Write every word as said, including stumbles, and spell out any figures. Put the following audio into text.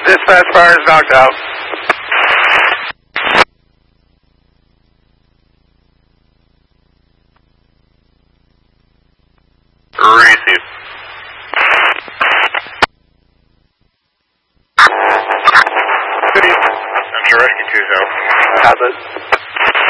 Dispatch fire is knocked out. Receive. Good evening. I'm your rescue two zero. How's it?